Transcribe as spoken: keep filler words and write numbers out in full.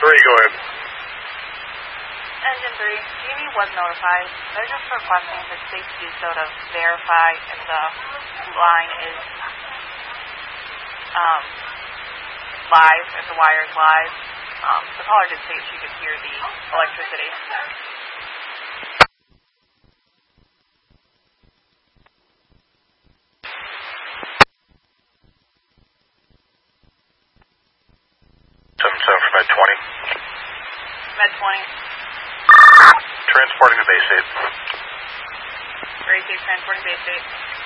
three, go ahead. Engine three, G M E was notified. They're just requesting for safety do so to verify if the line is um, live, if the wire is live. Um, the caller did say she could hear the electricity. seven seven for Med twenty. Med twenty. Transporting to base eight. Base eight, transporting base eight.